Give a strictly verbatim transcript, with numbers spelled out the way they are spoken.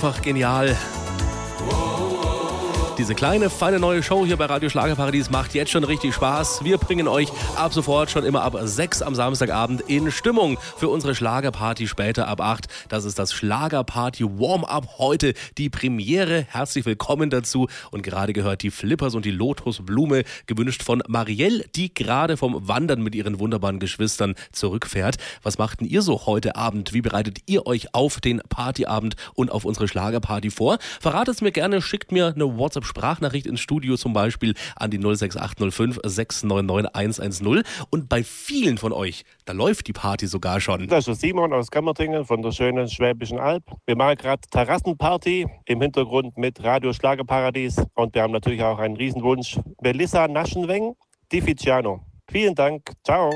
einfach genial. Diese kleine, feine neue Show hier bei Radio Schlagerparadies macht jetzt schon richtig Spaß. Wir bringen euch ab sofort schon immer ab sechs am Samstagabend in Stimmung für unsere Schlagerparty später ab acht. Das ist das Schlagerparty Warm-Up heute, die Premiere. Herzlich willkommen dazu. Und gerade gehört die Flippers und die Lotusblume, gewünscht von Marielle, die gerade vom Wandern mit ihren wunderbaren Geschwistern zurückfährt. Was macht denn ihr so heute Abend? Wie bereitet ihr euch auf den Partyabend und auf unsere Schlagerparty vor? Verratet es mir gerne, schickt mir eine WhatsApp Sprachnachricht ins Studio zum Beispiel an die null sechs acht null fünf sechs neun neun eins eins null. Und bei vielen von euch, da läuft die Party sogar schon. Das ist Simon aus Kammerdingen von der schönen Schwäbischen Alb. Wir machen gerade Terrassenparty im Hintergrund mit Radio Schlagerparadies. Und wir haben natürlich auch einen Riesenwunsch. Melissa Naschenweng, Di Ficiano. Vielen Dank. Ciao.